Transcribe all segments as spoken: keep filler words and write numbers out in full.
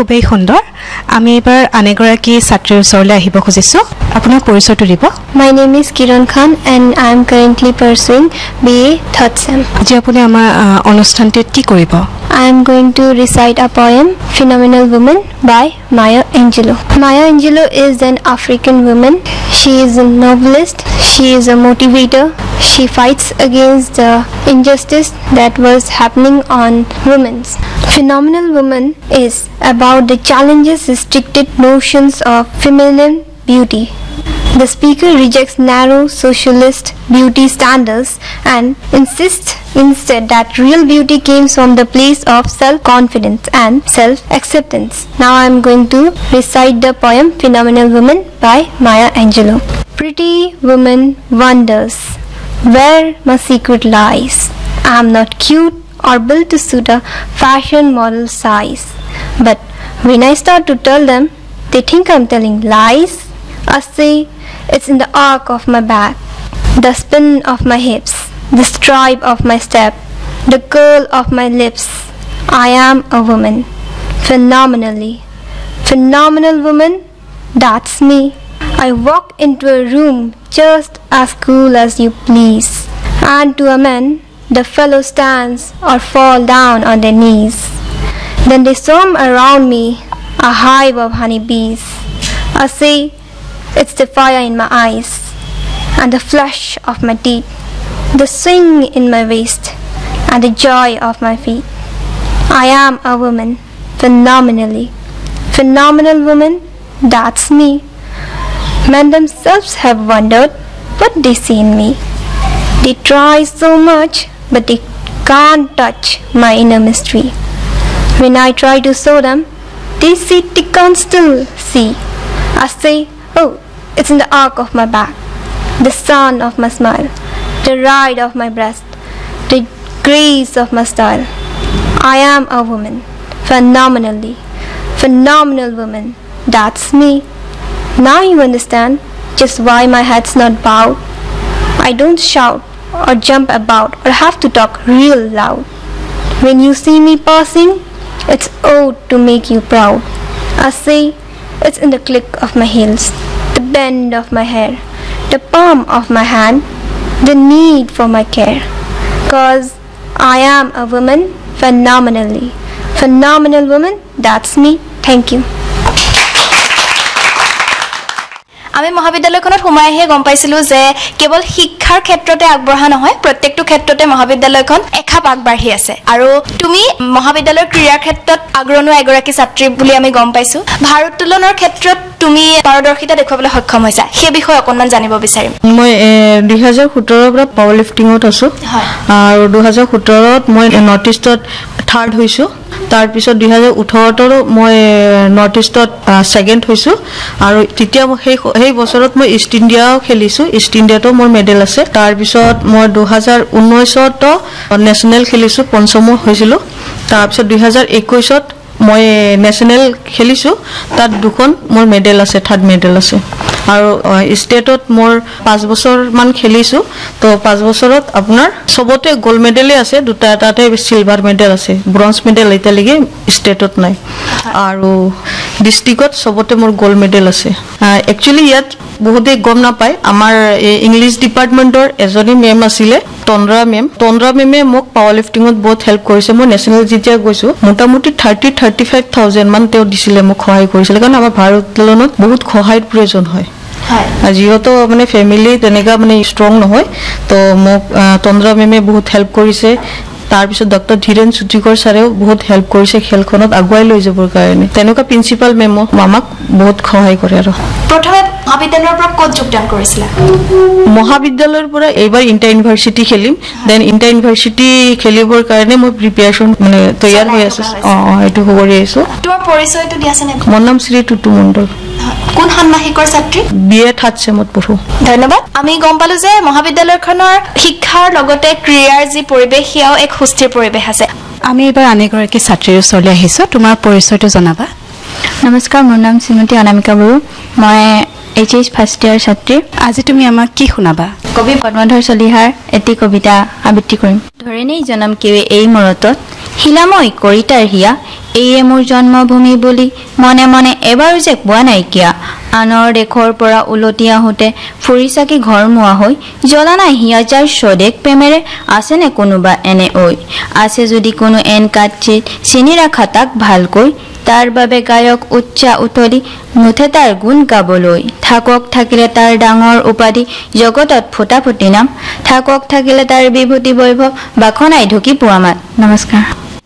খুবেই সুন্দৰ আমি এবাৰ আনেগৰাকী ছাত্ৰীৰ ওচৰলৈ আহিব খুজিছো আপোনাৰ পৰিচয়টো দিব My name is Kiran Khan and I am currently pursuing B A third sem আজি আপুনি আমাৰ অনুষ্ঠানটিত কি কৰিব I am going to recite a poem Phenomenal Woman by Maya Angelou Maya Angelou is an African woman she is a novelist she is a motivator she fights against the injustice that was happening on women Phenomenal Woman is about the challenges restricted notions of feminine beauty. The speaker rejects narrow socialist beauty standards and insists instead that real beauty comes from the place of self-confidence and self-acceptance. Now I am going to recite the poem Phenomenal Woman by Maya Angelou. Pretty woman wonders where my secret lies. I am not cute or built to suit a fashion model size. But when I start to tell them, they think I'm telling lies. I say it's in the arc of my back, the spin of my hips, the stride of my step, the curl of my lips. I am a woman, phenomenally. Phenomenal woman, that's me. I walk into a room just as cool as you please. And to a man, the fellow stands or fall down on their knees. Then they swarm around me, a hive of honeybees. I say, it's the fire in my eyes, and the flush of my teeth, the swing in my waist, and the joy of my feet. I am a woman, phenomenally. Phenomenal woman, that's me. Men themselves have wondered what they see in me. They try so much, but they can't touch my inner mystery. When I try to show them, they say they can't still see. I say, oh, it's in the arc of my back, the sun of my smile, the ride of my breast, the grace of my style. I am a woman, phenomenally, phenomenal woman, that's me. Now you understand just why my head's not bowed. I don't shout or jump about or have to talk real loud. When you see me passing, it's owed to make you proud. I say it's in the click of my heels, the bend of my hair, the palm of my hand, the need for my care. Cause I am a woman, phenomenally. Phenomenal woman, that's me. Thank you. আমি মহাবিদ্যালয়খনত সোমাই আহি গম পাইছিলো যে কেৱল শিক্ষাৰ ক্ষেত্ৰতে আগবঢ়া নহয় প্ৰত্যেকটো ক্ষেত্ৰতে মহাবিদ্যালয়খন এখাপ আগবাঢ়ি আছে আৰু তুমি মহাবিদ্যালয়ৰ ক্ৰীড়াৰ ক্ষেত্ৰত আগ্ৰহী এগৰাকী ছাত্ৰী বুলি আমি গম পাইছো ভাৰোত্তোলনৰ ক্ষেত্ৰত তুমি পাৰদৰ্শিতা দেখুৱাবলৈ সক্ষম হৈছা সেই বিষয়ে অকনমান জানিব বিচাৰিম মই দুই হাজাৰ সোতৰ পৰা পাৱাৰ লিফটিংত আছো আৰু দুই হাজাৰ সোতৰত মই নৰ্থ ইষ্টত থাৰ্ড হৈছো তাৰ পিছত দুই হাজাৰ ওঠৰত মই নৰ্থ ইষ্টত সেকেন্ড হৈছো আৰু তেতিয়া সেই সেই বছৰত মই ইষ্ট ইণ্ডিয়াও খেলিছো ইষ্ট ইণ্ডিয়াতো মোৰ মেডেল আছে তাৰ পিছত মই দুই হাজাৰ ঊনৈশত নেশনেল খেলিছো পঞ্চম হৈছিলো তাৰ পিছত দুই হাজাৰ একৈশত মই নেশনেল খেলিছো তাত দুখন মোৰ মেডেল আছে থাৰ্ড মেডেল আছে আৰু ষ্টেটত মোৰ পাঁচ বছৰ মান খেলিছো তো পাঁচ বছৰত আপোনাৰ সবতে গোল্ড মেডেলে আছে দুটা তাতে সিলভাৰ মেডেল আছে ব্ৰঞ্জ মেডেল এতিয়ালৈকে ষ্টেটত নাই আৰু ডিস্ট্ৰিক্টত সবতে মোৰ গোল্ড মেডেল আছে একচুয়ালি ইয়াত বহুতে গম নাপায় আমাৰ ইংলিশ ডিপাৰ্টমেন্টৰ এজনী মেম আছিল তন্দ্ৰা মেম তন্দ্ৰা মেমে মোক পাৱাৰ লিফটিংত বহুত হেল্প কৰিছে মই নেশনেল যেতিয়া গৈছো মোটামুটি থাৰ্টি থাৰ্টি ফাইভ থাউজেণ্ড মান তেওঁ দিছিলে মোক সহায় কৰিছিল কাৰণ আমাৰ ভাৰতলত বহুত সহায়ৰ প্ৰয়োজন হয় যিহেতু মানে ফ্যামিলি তেনেকা মানে ষ্ট্ৰং নহয় তো মোক তন্দ্ৰা মেমে বহুত হেল্প কৰিছে তাৰ পিছত ডক্টৰ ধীৰেন সুতিকৰ ছাৰেও বহুত হেল্প কৰিছে খেলখনত আগুৱাই লৈ যাবৰ কাৰণে তেনেকা প্ৰিন্সিপাল মেমো আমাক বহুত সহায় কৰে আৰু প্ৰথমে মহাবিদ্যালয়ৰ পৰা কোন যোগদান কৰিছিল মহাবিদ্যালয়ৰ পৰা এইবাৰ ইণ্টাৰ ইউনিভাৰ্চিটি খেলিম দেন ইণ্টাৰ ইউনিভাৰ্চিটি খেলিবৰ কাৰণে মই প্ৰিপাৰেচন মানে তৈয়াৰ হৈ আছে অ এটো কৰি আছো তোমাৰ পৰিচয়টো দিয়াছনে মোৰ নাম শ্ৰী টুটু মণ্ডল কোন ষান্মাসিকৰ ছাত্ৰী বিএ থাৰ্ড চেমত পঢ়ো ধন্যবাদ আমি গম পালো যে মহাবিদ্যালয়খনৰ শিক্ষাৰ লগতে ক্ৰীড়াৰ যি পৰিবেশ হিয়াও এক সুস্থিৰ পৰিবেশ আছে আমি এবাৰ আনেগৰাকী ছাত্ৰীৰ ওচৰলৈ আহিছো তোমাৰ পৰিচয়টো জনাবা নমস্কাৰ মোৰ নাম শ্ৰীমতী অনামিকা বড়ো মই এইচ এছ ফাৰ্ষ্ট ইয়াৰ ছাত্ৰী আজি তুমি আমাক কি শুনাবা কবি পদ্মধৰ চলিহাৰ এটি কবিতা আবৃত্তি কৰিম ধৰণেই জনম কেৱে এই মৰতত শিলাময় কৰিতাৰ হিয়া এয়ে মোৰ জন্মভূমি বুলি মনে মনে এবাৰো যে কোৱা নাইকিয়া আনৰ দেশৰ পৰা উলটি আহোঁতে ফুৰি চাকি ঘৰ মোৱা হৈ জ্বলা নাই হিয়া যাৰ স্বদেশ প্ৰেমেৰে আছেনে কোনোবা এনে ঐ আছে যদি কোনো এন কাটচিত চিনি ৰাখা তাক ভালকৈ তাৰ বাবে গায়ক উচ্চা উতলি নুঠে তাৰ গুণ গাবলৈ থাকক থাকিলে তাৰ ডাঙৰ উপাধি জগতত ফুটা ফুটি নাম থাকক থাকিলে তাৰ বিভূতি বৈভৱ বাখনাই ঢুকি পোৱা মাত নমস্কাৰ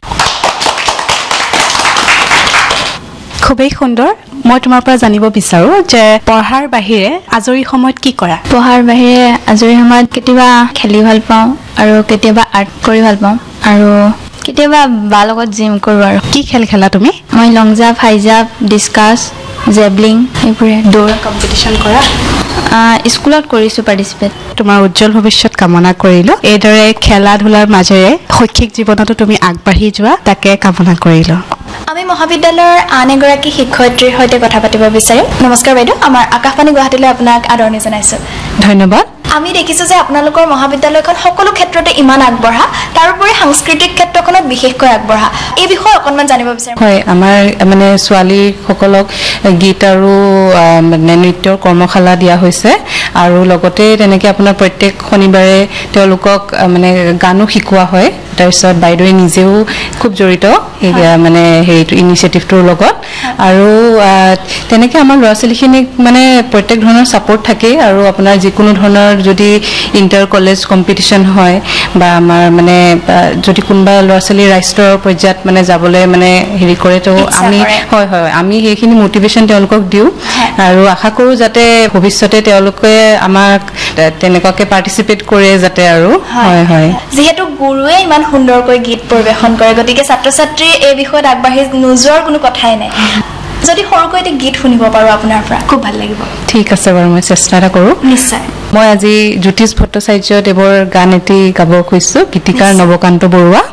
খুবেই সুন্দৰ মই তোমাৰ পৰা জানিব বিচাৰো যে পঢ়াৰ বাহিৰে আজৰি সময়ত কি কৰা পঢ়াৰ বাহিৰে আজৰি সময়ত কেতিয়াবা খেলি ভাল পাওঁ আৰু কেতিয়াবা আৰ্ট কৰি ভাল পাওঁ আৰু কেতিয়াবা বা লগত জিম কৰোঁ আৰু কি খেল খেলা তুমি মই লং জাম্প হাই জাম্প ডিছকাছ জেভলিং এইবোৰে দৌৰ কম্পিটিশ্যন কৰা স্কুলত কৰিছোঁ পাৰ্টিচিপেট তোমাৰ উজ্জ্বল ভৱিষ্যত কামনা কৰিলো এইদৰে খেলা ধূলাৰ মাজেৰে শৈক্ষিক জীৱনতো তুমি আগবাঢ়ি যোৱা তাকে কামনা কৰিলো আমি মহাবিদ্যালয়ৰ আন এগৰাকী শিক্ষয়িত্ৰীৰ সৈতে কথা পাতিব বিচাৰিম নমস্কাৰ বাইদেউ আমাৰ আকাশবাণী গুৱাহাটীলৈ আপোনাক আদৰণি জনাইছোঁ ধন্যবাদ আমি দেখিছোঁ যে আপোনালোকৰ মহাবিদ্যালয়খন সকলো ক্ষেত্ৰতে ইমান আগবঢ়া তাৰোপৰি সাংস্কৃতিক ক্ষেত্ৰখনত বিশেষকৈ আগবঢ়া এই বিষয়ে অকণমান জানিব বিচাৰিম হয় আমাৰ মানে ছোৱালীসকলক গীত আৰু মানে নৃত্যৰ কৰ্মশালা দিয়া হৈছে আৰু লগতে তেনেকৈ আপোনাৰ প্ৰত্যেক শনিবাৰে তেওঁলোকক মানে গানো শিকোৱা হয় তাৰপিছত বাইদেৱে নিজেও খুব জড়িত মানে হেৰিটো ইনিচিয়েটিভটোৰ লগত আৰু তেনেকৈ আমাৰ ল'ৰা ছোৱালীখিনিক মানে প্ৰত্যেক ধৰণৰ ছাপোৰ্ট থাকে আৰু আপোনাৰ যিকোনো ধৰণৰ যদি ইণ্টাৰ কলেজ কম্পিটিশ্যন হয় বা আমাৰ মানে যদি কোনোবা ল'ৰা ছোৱালী ৰাষ্ট্ৰীয় পৰ্যায়ত মানে যাবলৈ মানে হেৰি কৰে তো আমি হয় হয় আমি সেইখিনি মটিভেশ্যন তেওঁলোকক দিওঁ আৰু আশা কৰোঁ যাতে ভৱিষ্যতে তেওঁলোকে আমাক তেনেকুৱাকৈ পাৰ্টিচিপেট কৰে যাতে আৰু হয় হয় যিহেতু গুৰুৱে ইমান সুন্দৰকৈ গীত পৰিৱেশন কৰে গতিকে ছাত্ৰ ছাত্ৰী এই বিষয়ত আগবাঢ়ি নোযোৱাৰ কোনো কথাই নাই যদি সৰুকৈ এটা গীত শুনিব পাৰোঁ আপোনাৰ পৰা খুব ভাল লাগিব ঠিক আছে বাৰু মই চেষ্টা এটা কৰোঁ নিশ্চয় মই আজি জ্যোতিষ ভট্টাচাৰ্য দেৱৰ গান এটি গাব খুজিছোঁ গীতিকাৰ নৱকান্ত বৰুৱা